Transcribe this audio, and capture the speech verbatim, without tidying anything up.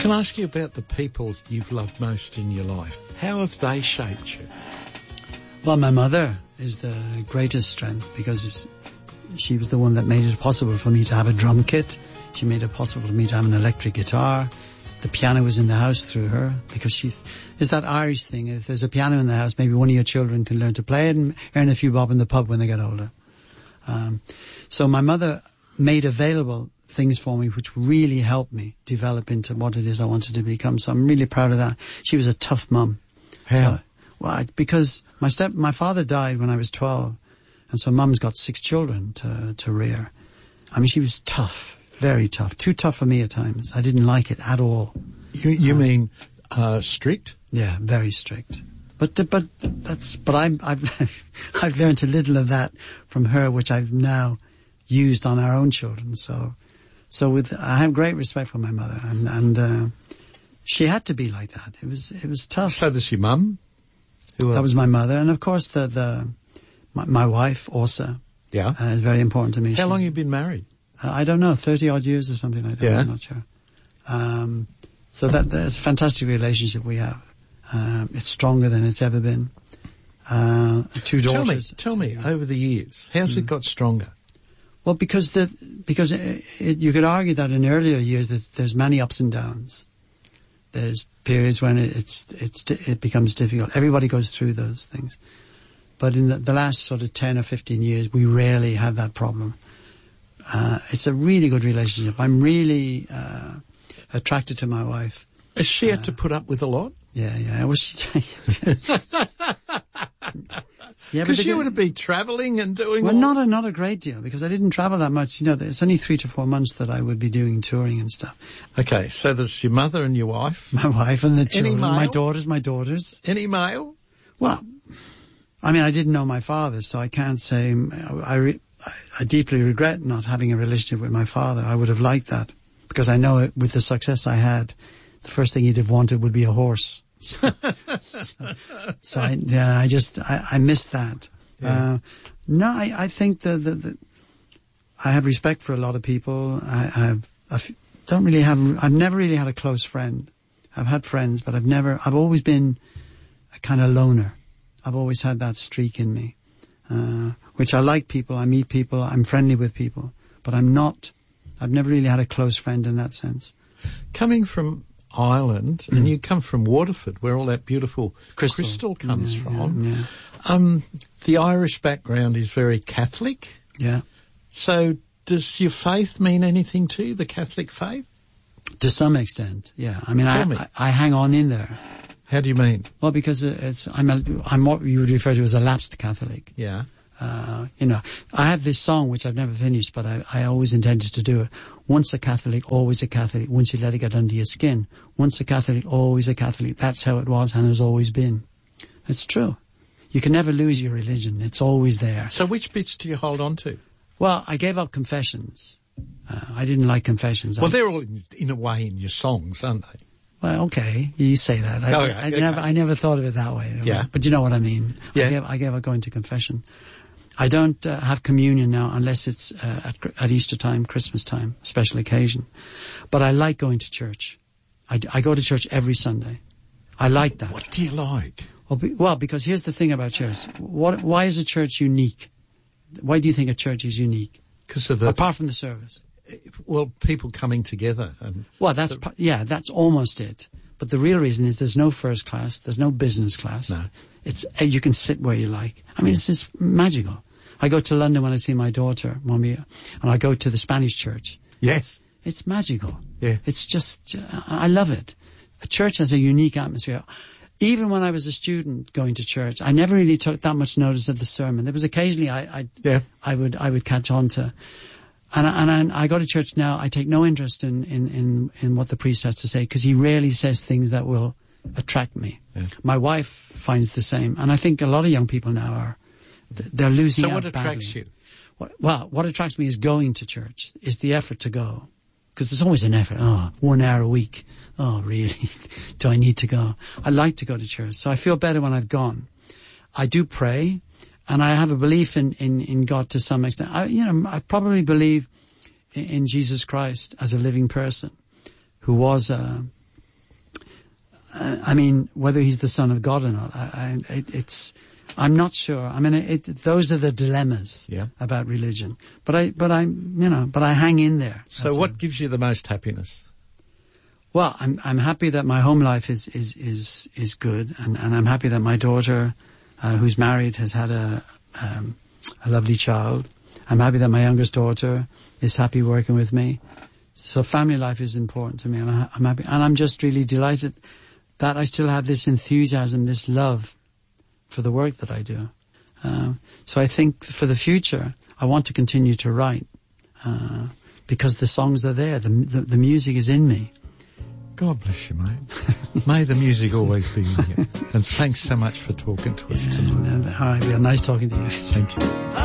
Can I ask you about the people you've loved most in your life? How have they shaped you? Well, my mother is the greatest strength because she was the one that made it possible for me to have a drum kit. She made it possible for me to have an electric guitar. The piano was in the house through her because she's, there's that Irish thing. If there's a piano in the house, maybe one of your children can learn to play it and earn a few bob in the pub when they get older. Um, so my mother made available things for me which really helped me develop into what it is I wanted to become. So I'm really proud of that. She was a tough mum. How? So, well, I, because my step, my father died when I was twelve, and so mum's got six children to, to rear. I mean, she was tough, very tough, too tough for me at times. I didn't like it at all. You, you um, mean uh, strict? Yeah, very strict. But the, but that's but I'm, I've I've learned a little of that from her, which I've now used on our own children. So so with I have great respect for my mother, and and uh, she had to be like that. It was it was tough. So there's your mum. Who else? That was my mother, and of course the the my, my wife also. Yeah, uh, is very important to me. How She's, long have you been married? Uh, I don't know, thirty odd years or something like that. Yeah. I'm not sure. Um, so that that's a fantastic relationship we have. Um, it's stronger than it's ever been. Uh, two daughters. Tell me, tell me, over the years, how's mm. it got stronger? Well, because the because it, it, you could argue that in earlier years that there's many ups and downs. There's periods when it, it's it's it becomes difficult. Everybody goes through those things. But in the, the last sort of ten or fifteen years, we rarely have that problem. Uh, it's a really good relationship. I'm really uh, attracted to my wife. Has she had uh, to put up with a lot? Yeah, yeah. Was she? Yeah, because you would be travelling and doing. Well, all... not a not a great deal because I didn't travel that much. You know, it's only three to four months that I would be doing touring and stuff. Okay, so there's your mother and your wife. My wife and the Any children. male? My daughters, my daughters. Any male? Well, I mean, I didn't know my father, so I can't say. I, re, I deeply regret not having a relationship with my father. I would have liked that because I know it, with the success I had, the first thing he'd have wanted would be a horse. so, so I, yeah, I just, I, I missed that. Yeah. Uh, no, I, I think that the, the, I have respect for a lot of people. I, I have, I f- don't really have, I've never really had a close friend. I've had friends, but I've never, I've always been a kind of loner. I've always had that streak in me, uh, which I like people, I meet people, I'm friendly with people, but I'm not, I've never really had a close friend in that sense. Coming from Ireland, mm. and you come from Waterford, where all that beautiful crystal, crystal comes yeah, from. Yeah, yeah. Um, the Irish background is very Catholic. Yeah. So does your faith mean anything to you, the Catholic faith? To some extent, yeah. I mean, I, me. I, I hang on in there. How do you mean? Well, because it's, I'm a, I'm what you would refer to as a lapsed Catholic. Yeah. Uh, you know, I have this song which I've never finished, but I, I always intended to do it. Once a Catholic, always a Catholic. Once you let it get under your skin. Once a Catholic, always a Catholic. That's how it was and has always been. It's true. You can never lose your religion. It's always there. So which bits do you hold on to? Well, I gave up confessions. Uh, I didn't like confessions. Well, I, they're all in, in a way in your songs, aren't they? Well, okay, you say that. I, oh, I, I okay. never, I never thought of it that way. Yeah. But you know what I mean. Yeah. I gave, I gave up going to confession. I don't uh, have communion now unless it's uh, at, at Easter time, Christmas time, special occasion. But I like going to church. I, I go to church every Sunday. I like that. What do you like? Well, be, well, because here's the thing about church. What, why is a church unique? Why do you think a church is unique? Because of the... Apart from the service. Well, people coming together. And well, that's, the, yeah, that's almost it. But the real reason is there's no first class, there's no business class. No. It's, uh, you can sit where you like. I mean, it's just magical. I go to London when I see my daughter, Mommy, and I go to the Spanish church. Yes. It's magical. Yeah. It's just, uh, I love it. A church has a unique atmosphere. Even when I was a student going to church, I never really took that much notice of the sermon. There was occasionally I, I, yeah. I would, I would catch on to. And, and I, I go to church now, I take no interest in, in, in, in what the priest has to say, because he rarely says things that will attract me. Yeah. My wife finds the same, and I think a lot of young people now are, they're losing out So what badly. attracts you? What, well, what attracts me is going to church, is the effort to go. Because there's always an effort. Oh, one hour a week. Oh, really? Do I need to go? I like to go to church, so I feel better when I've gone. I do pray. And I have a belief in, in, in God to some extent. I, you know, I probably believe in, in Jesus Christ as a living person who was a uh, I mean, whether he's the son of God or not, I, I, it, it's, I'm not sure. I mean, it, it, those are the dilemmas yeah. about religion. But I, but I, you know, but I hang in there. So what gives you the most happiness? Well, I'm, I'm happy that my home life is, is, is, is good. And, and I'm happy that my daughter, uh, who's married, has had a, um, a lovely child. I'm happy that my youngest daughter is happy working with me. So family life is important to me, and I, I'm happy. And I'm just really delighted that I still have this enthusiasm, this love for the work that I do. Uh, so I think for the future, I want to continue to write, uh, because the songs are there. The, the, the music is in me. God bless you, mate. May the music always be in you. And thanks so much for talking to us Yeah, tonight. and, uh, all right, yeah, nice talking to you. Thank you.